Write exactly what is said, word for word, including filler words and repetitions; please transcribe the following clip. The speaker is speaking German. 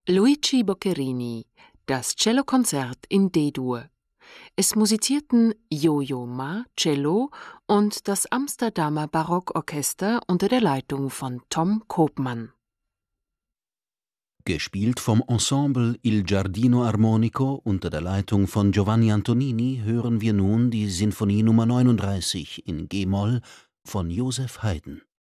Luigi Boccherini, das Cellokonzert in D-Dur. Es musizierten Yo-Yo Ma, Cello, und das Amsterdamer Barockorchester unter der Leitung von Tom Koopman. Gespielt vom Ensemble Il Giardino Armonico unter der Leitung von Giovanni Antonini hören wir nun die Sinfonie Nummer neununddreißig in G-Moll von Joseph Haydn.